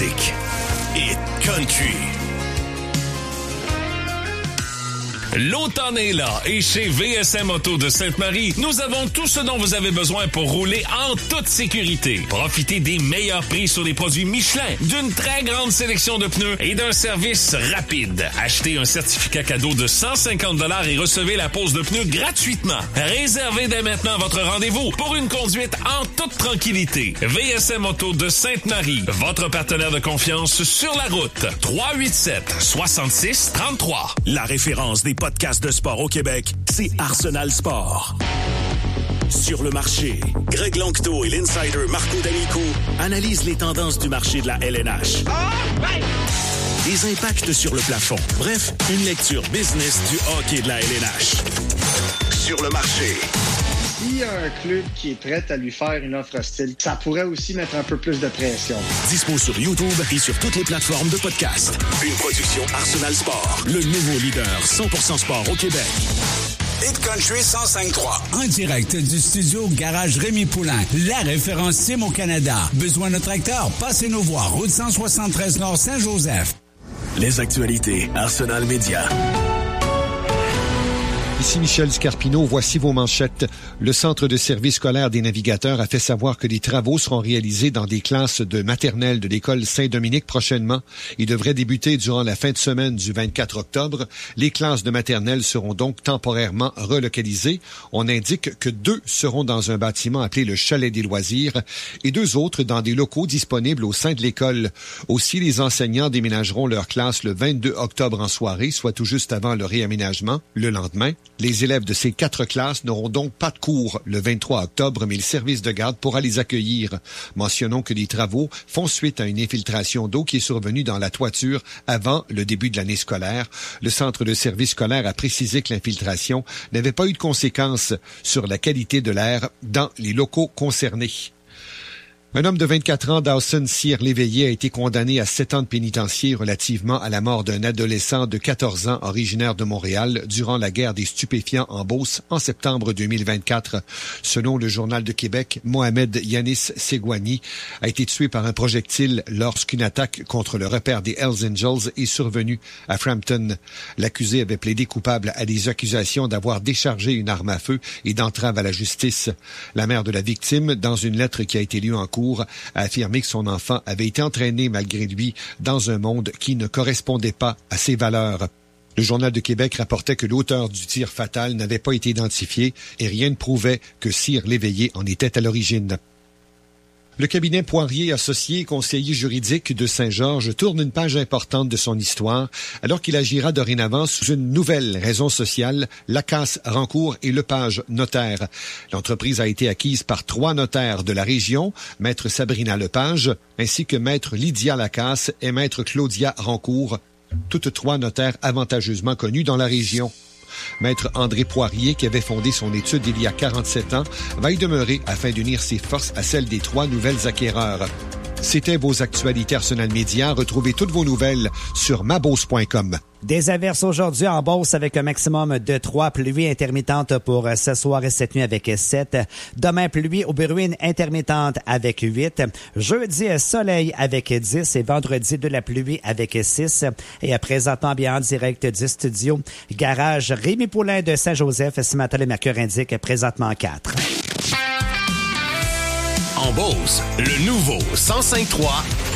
musique. Hit Country. L'automne est là et chez VSM Auto de Sainte-Marie, nous avons tout ce dont vous avez besoin pour rouler en toute sécurité. Profitez des meilleurs prix sur les produits Michelin, d'une très grande sélection de pneus et d'un service rapide. Achetez un certificat cadeau de 150 $ et recevez la pose de pneus gratuitement. Réservez dès maintenant votre rendez-vous pour une conduite en toute tranquillité. VSM Auto de Sainte-Marie, votre partenaire de confiance sur la route. 387-66-33. La référence des podcasts de sport au Québec, c'est Arsenal Sport. Sur le marché, Greg Longto et l'insider Marco D'Amico analysent les tendances du marché de la LNH. Des impacts sur le plafond. Bref, une lecture business du hockey de la LNH. Sur le marché. S'il y a un club qui est prêt à lui faire une offre hostile, ça pourrait aussi mettre un peu plus de pression. Dispo sur YouTube et sur toutes les plateformes de podcast. Une production Arsenal Sport, le nouveau leader 100% sport au Québec. Hit Country 105.3. En direct du studio Garage Rémi Poulain, la référence Sim au Canada. Besoin de tracteur? Passez nous voir. Route 173 Nord Saint-Joseph. Les actualités Arsenal Média. Ici Michel Scarpino, voici vos manchettes. Le Centre de service scolaire des navigateurs a fait savoir que des travaux seront réalisés dans des classes de maternelle de l'école Saint-Dominique prochainement. Ils devraient débuter durant la fin de semaine du 24 octobre. Les classes de maternelle seront donc temporairement relocalisées. On indique que 2 seront dans un bâtiment appelé le Chalet des loisirs et 2 autres dans des locaux disponibles au sein de l'école. Aussi, les enseignants déménageront leur classe le 22 octobre en soirée, soit tout juste avant le réaménagement. Le lendemain, les élèves de ces 4 classes n'auront donc pas de cours le 23 octobre, mais le service de garde pourra les accueillir. Mentionnons que les travaux font suite à une infiltration d'eau qui est survenue dans la toiture avant le début de l'année scolaire. Le Centre de service scolaire a précisé que l'infiltration n'avait pas eu de conséquences sur la qualité de l'air dans les locaux concernés. Un homme de 24 ans, Dawson Cyr-Léveillé, a été condamné à 7 ans de pénitencier relativement à la mort d'un adolescent de 14 ans originaire de Montréal durant la guerre des stupéfiants en Beauce en septembre 2024. Selon le Journal de Québec, Mohamed Yanis Segouani a été tué par un projectile lorsqu'une attaque contre le repère des Hells Angels est survenue à Frampton. L'accusé avait plaidé coupable à des accusations d'avoir déchargé une arme à feu et d'entrave à la justice. La mère de la victime, dans une lettre qui a été lue en cours, a affirmé que son enfant avait été entraîné malgré lui dans un monde qui ne correspondait pas à ses valeurs. Le Journal de Québec rapportait que l'auteur du tir fatal n'avait pas été identifié et rien ne prouvait que Cyr-Léveillé en était à l'origine. Le cabinet Poirier Associés, conseiller juridique de Saint-Georges, tourne une page importante de son histoire alors qu'il agira dorénavant sous une nouvelle raison sociale, Lacasse Rancourt et Lepage Notaire. L'entreprise a été acquise par 3 notaires de la région, Maître Sabrina Lepage, ainsi que Maître Lydia Lacasse et Maître Claudia Rancourt, toutes 3 notaires avantageusement connus dans la région. Maître André Poirier, qui avait fondé son étude il y a 47 ans, va y demeurer afin d'unir ses forces à celles des 3 nouvelles acquéreurs. C'était vos actualités Arsenal Média. Retrouvez toutes vos nouvelles sur mabosse.com. Des averses aujourd'hui en Beauce avec un maximum de 3. Pluie intermittente pour ce soir et cette nuit avec 7. Demain, pluie au bruine intermittente avec 8. Jeudi, soleil avec 10. Et vendredi, de la pluie avec 6. Et présentement, bien en direct du studio, garage Rémi Poulain de Saint-Joseph. Ce matin, le mercure indique présentement 4. En Beauce, le nouveau 105.3